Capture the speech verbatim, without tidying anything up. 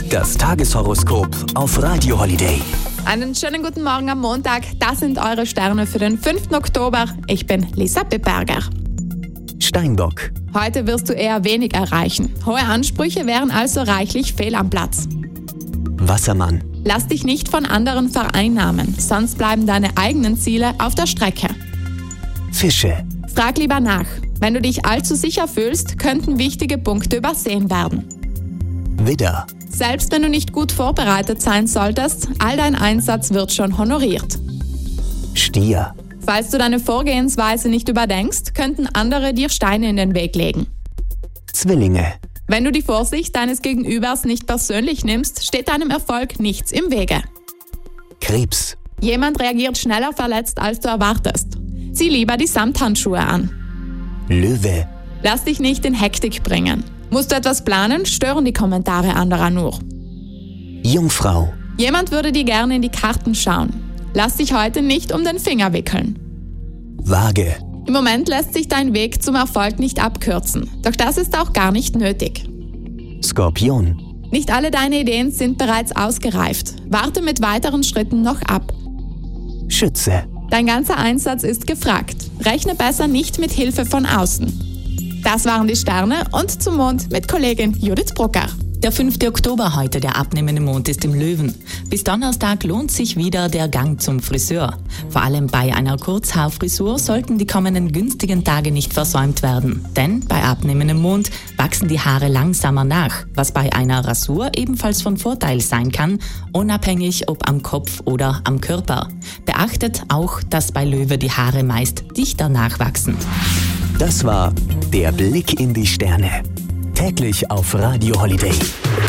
Das Tageshoroskop auf Radio Holiday. Einen schönen guten Morgen am Montag. Das sind eure Sterne für den fünften Oktober. Ich bin Lisa Beberger. Steinbock. Heute wirst du eher wenig erreichen. Hohe Ansprüche wären also reichlich fehl am Platz. Wassermann. Lass dich nicht von anderen vereinnahmen, sonst bleiben deine eigenen Ziele auf der Strecke. Fische. Frag lieber nach. Wenn du dich allzu sicher fühlst, könnten wichtige Punkte übersehen werden. Widder. Selbst wenn du nicht gut vorbereitet sein solltest, all dein Einsatz wird schon honoriert. Stier. Falls du deine Vorgehensweise nicht überdenkst, könnten andere dir Steine in den Weg legen. Zwillinge. Wenn du die Vorsicht deines Gegenübers nicht persönlich nimmst, steht deinem Erfolg nichts im Wege. Krebs. Jemand reagiert schneller verletzt, als du erwartest. Zieh lieber die Samthandschuhe an. Löwe. Lass dich nicht in Hektik bringen. Musst du etwas planen, stören die Kommentare anderer nur. Jungfrau. Jemand würde dir gerne in die Karten schauen. Lass dich heute nicht um den Finger wickeln. Waage. Im Moment lässt sich dein Weg zum Erfolg nicht abkürzen. Doch das ist auch gar nicht nötig. Skorpion. Nicht alle deine Ideen sind bereits ausgereift. Warte mit weiteren Schritten noch ab. Schütze. Dein ganzer Einsatz ist gefragt. Rechne besser nicht mit Hilfe von außen. Das waren die Sterne und zum Mond mit Kollegin Judith Brucker. Der fünfte Oktober heute, der abnehmende Mond ist im Löwen. Bis Donnerstag lohnt sich wieder der Gang zum Friseur. Vor allem bei einer Kurzhaarfrisur sollten die kommenden günstigen Tage nicht versäumt werden. Denn bei abnehmendem Mond wachsen die Haare langsamer nach, was bei einer Rasur ebenfalls von Vorteil sein kann, unabhängig ob am Kopf oder am Körper. Beachtet auch, dass bei Löwe die Haare meist dichter nachwachsen. Das war der Blick in die Sterne. Täglich auf Radio Holiday.